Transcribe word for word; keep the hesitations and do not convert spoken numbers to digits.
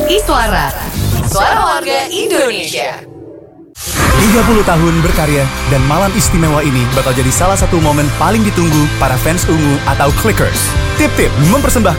Iswara, Suara Warga Indonesia. tiga puluh tahun berkarya dan malam istimewa ini bakal jadi salah satu momen paling ditunggu para fans Ungu atau Clickers. Tip-tip mempersembahkan